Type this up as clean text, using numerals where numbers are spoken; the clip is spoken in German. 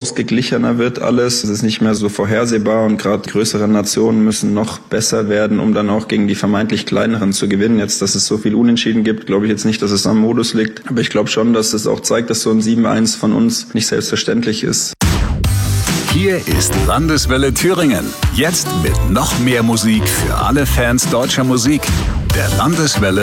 ausgeglichener wird alles. Es ist nicht mehr so vorhersehbar und gerade größere Nationen müssen noch besser werden, um dann auch gegen die vermeintlich kleineren zu gewinnen. Jetzt, dass es so viel Unentschieden gibt, glaube ich jetzt nicht, dass es am Modus liegt. Aber ich glaube schon, dass es auch zeigt, dass so ein 7-1 von uns nicht selbstverständlich ist. Hier ist Landeswelle Thüringen. Jetzt mit noch mehr Musik für alle Fans deutscher Musik. Der Landeswelle